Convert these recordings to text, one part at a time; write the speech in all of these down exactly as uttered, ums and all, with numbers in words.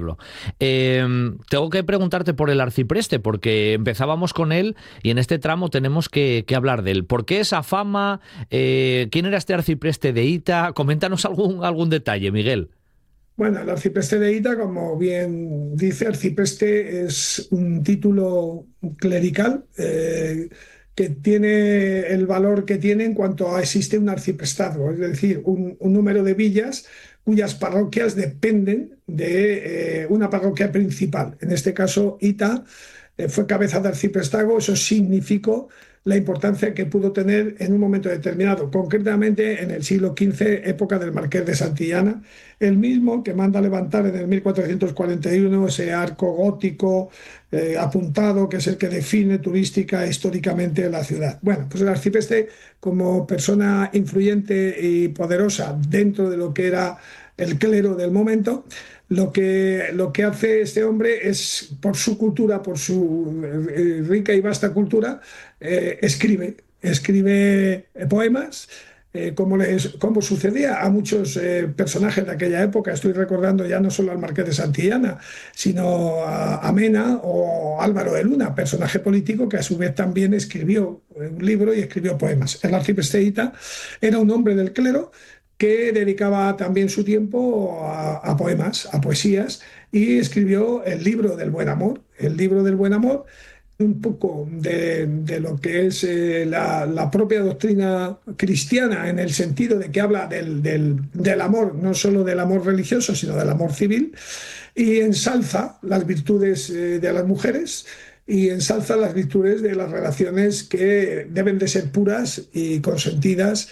ejemplo. Eh, tengo que preguntarte por el arcipreste, porque empezábamos con él y en este tramo tenemos que, que hablar de él. ¿Por qué esa fama? Eh, ¿Quién era este arcipreste de Hita? Coméntanos algún, algún detalle, Miguel. Bueno, el arcipreste de Hita, como bien dice, arcipreste es un título clerical eh, que tiene el valor que tiene en cuanto a existe un arciprestazgo, es decir, un, un número de villas cuyas parroquias dependen de eh, una parroquia principal. En este caso, Hita eh, fue cabeza de arciprestazgo, eso significó la importancia que pudo tener en un momento determinado, concretamente en el siglo quince, época del Marqués de Santillana, el mismo que manda levantar en el mil cuatrocientos cuarenta y uno ese arco gótico eh, apuntado, que es el que define turística e históricamente la ciudad. Bueno, pues el arcipreste, como persona influyente y poderosa dentro de lo que era el clero del momento, lo que, lo que hace este hombre es, por su cultura, por su eh, rica y vasta cultura, eh, escribe, escribe poemas, eh, como, les, como sucedía a muchos eh, personajes de aquella época. Estoy recordando ya no solo al Marqués de Santillana, sino a, a Mena o Álvaro de Luna, personaje político que a su vez también escribió un libro y escribió poemas. El arcipreste de Hita era un hombre del clero que dedicaba también su tiempo a, a poemas, a poesías, y escribió el libro del buen amor. El libro del buen amor, un poco de, de lo que es eh, la, la propia doctrina cristiana, en el sentido de que habla del, del, del amor, no solo del amor religioso, sino del amor civil, y ensalza las virtudes eh, de las mujeres y ensalza las virtudes de las relaciones que deben de ser puras y consentidas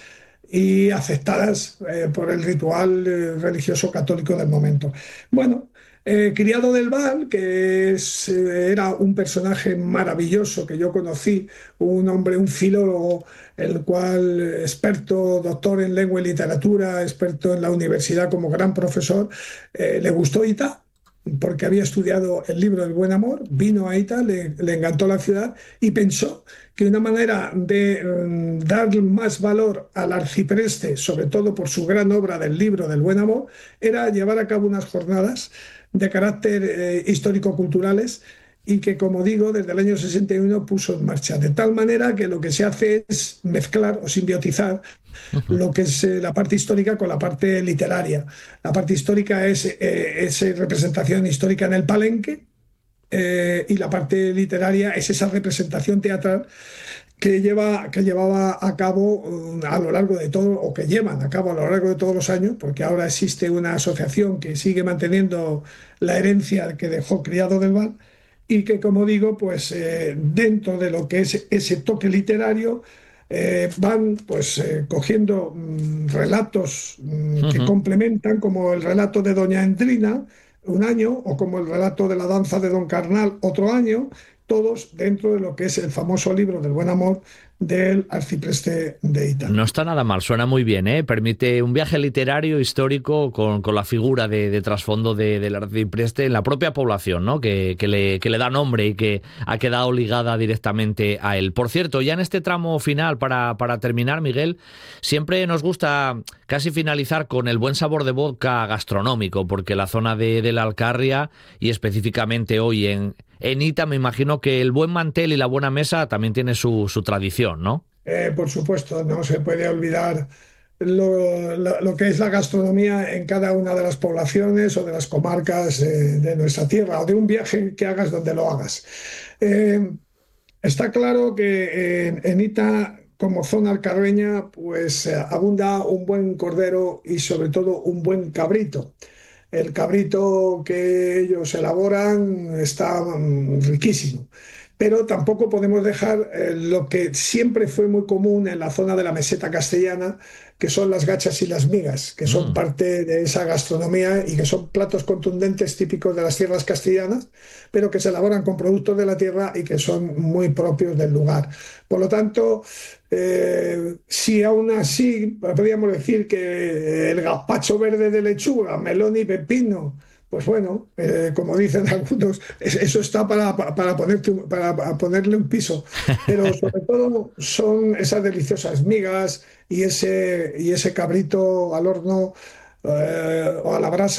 y aceptadas eh, por el ritual eh, religioso católico del momento. Bueno, eh, criado del Val, que es, eh, era un personaje maravilloso que yo conocí, un hombre, un filólogo, el cual eh, experto, doctor en lengua y literatura, experto en la universidad como gran profesor, eh, le gustó Ita porque había estudiado el libro del buen amor, vino a Ita, le, le encantó la ciudad y pensó que una manera de mm, dar más valor al arcipreste, sobre todo por su gran obra del libro del buen amor, era llevar a cabo unas jornadas de carácter eh, histórico-culturales y que, como digo, desde el año sesenta y uno puso en marcha. De tal manera que lo que se hace es mezclar o simbiotizar Ujú. lo que es eh, la parte histórica con la parte literaria. La parte histórica es, eh, es representación histórica en el Palenque, eh, y la parte literaria es esa representación teatral que, lleva, que llevaba a cabo um, a lo largo de todo, o que llevan a cabo a lo largo de todos los años, porque ahora existe una asociación que sigue manteniendo la herencia que dejó Criado del Val y que, como digo, pues eh, dentro de lo que es ese toque literario, eh, van pues eh, cogiendo mm, relatos mm, que Ujú. complementan, como el relato de Doña Endrina un año, o como el relato de la danza de Don Carnal otro año, todos dentro de lo que es el famoso libro del buen amor del arcipreste de Hita. No está nada mal, suena muy bien, ¿eh? Permite un viaje literario, histórico, con, con la figura de, de trasfondo de, del arcipreste en la propia población, ¿no? Que, que, le, que le da nombre y que ha quedado ligada directamente a él. Por cierto, ya en este tramo final, para, para terminar, Miguel, siempre nos gusta casi finalizar con el buen sabor de boca gastronómico, porque la zona de, de la Alcarria, y específicamente hoy en, en Hita, me imagino que el buen mantel y la buena mesa también tiene su, su tradición, ¿no? Eh, por supuesto, no se puede olvidar lo, lo- lo que es la gastronomía en cada una de las poblaciones o de las comarcas eh, de nuestra tierra, o de un viaje que hagas donde lo hagas. Eh, Está claro que en, en Ita, como zona alcarreña, pues eh, abunda un buen cordero y sobre todo un buen cabrito. El cabrito que ellos elaboran está mm, riquísimo. Pero tampoco podemos dejar eh, lo que siempre fue muy común en la zona de la meseta castellana, que son las gachas y las migas, que son Mm. parte de esa gastronomía y que son platos contundentes típicos de las tierras castellanas, pero que se elaboran con productos de la tierra y que son muy propios del lugar. Por lo tanto, eh, si aún así podríamos decir que el gazpacho verde de lechuga, melón y pepino, pues bueno, eh, como dicen algunos, es- eso está para, para, para ponerte un- para para ponerle un piso, pero sobre todo son esas deliciosas migas y ese, y ese cabrito al horno eh, o a la brasa